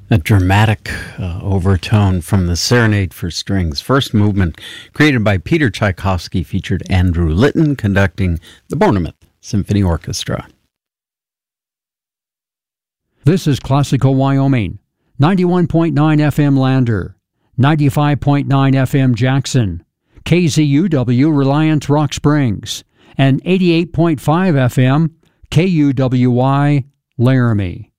A dramatic overtone from the Serenade for Strings. First movement, created by Peter Tchaikovsky, featured Andrew Litton conducting the Bournemouth Symphony Orchestra. This is Classical Wyoming, 91.9 FM Lander, 95.9 FM Jackson, KZUW Reliance Rock Springs, and 88.5 FM KUWY Laramie.